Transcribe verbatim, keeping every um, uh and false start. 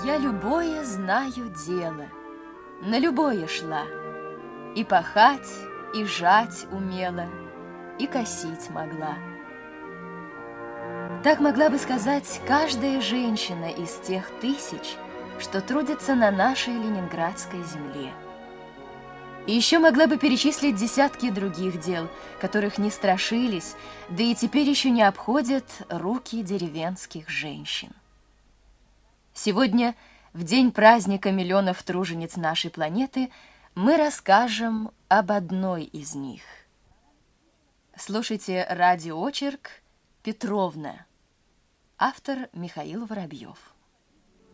Я любое знаю дело, на любое шла, и пахать, и жать умела, и косить могла. Так могла бы сказать каждая женщина из тех тысяч, что трудятся на нашей ленинградской земле. И еще могла бы перечислить десятки других дел, которых не страшились, да и теперь еще не обходят руки деревенских женщин. Сегодня, в день праздника миллионов тружениц нашей планеты, мы расскажем об одной из них. Слушайте радиоочерк «Петровна». Автор Михаил Воробьев.